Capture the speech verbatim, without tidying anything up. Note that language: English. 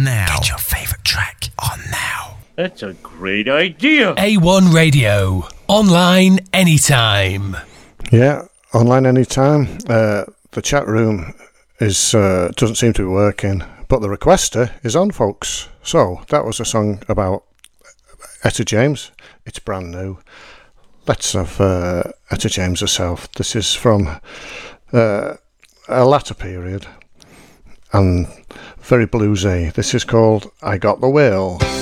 on now. Get your favourite track on now. That's a great idea. A one Radio. Online anytime. Yeah, online anytime. Uh, the chat room is uh, doesn't seem to be working, but the requester is on, folks. So that was a song about Etta James. It's brand new. Let's have uh, Etta James herself. This is from uh, a latter period and very bluesy. This is called I Got the Will.